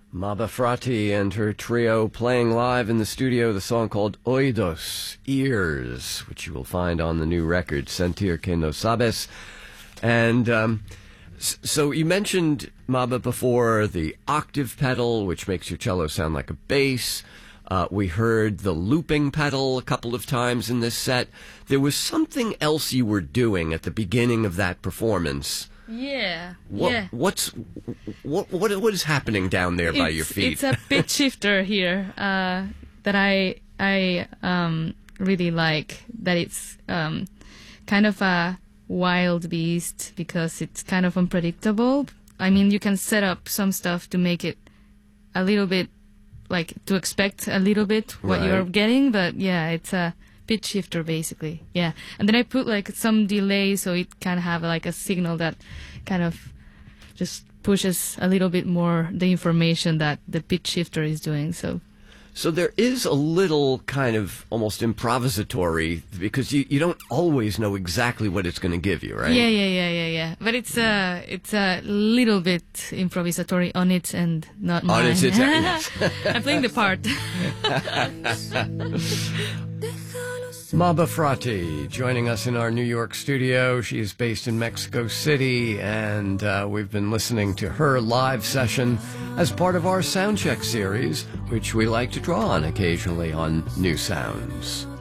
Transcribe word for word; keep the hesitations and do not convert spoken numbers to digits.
Maba Frati and her trio playing live in the studio the song called Oidos, Ears, which you will find on the new record, Sentir Que No Sabes. And um, so you mentioned, Maba, before the octave pedal, which makes your cello sound like a bass. Uh, we heard the looping pedal a couple of times in this set. There was something else you were doing at the beginning of that performance. Yeah, What, yeah. What's what, what what is happening down there by It's- your feet? It's a pitch shifter here uh, that I I um, really like. That it's um, kind of a wild beast because it's kind of unpredictable. I mean, you can set up some stuff to make it a little bit like to expect a little bit what Right. you're getting, but yeah, it's a pitch shifter basically. Yeah, and then I put like some delay so it can have like a signal that kind of just pushes a little bit more the information that the pitch shifter is doing. So So there is a little kind of almost improvisatory, because you, you don't always know exactly what it's going to give you, right? yeah, yeah, yeah, yeah, yeah. But it's a it's a little bit improvisatory on its end, not On mine. its- it's- yes. I'm playing the part. Maba Frati joining us in our New York studio. She is based in Mexico City, and uh, we've been listening to her live session as part of our Soundcheck series, which we like to draw on occasionally on New Sounds.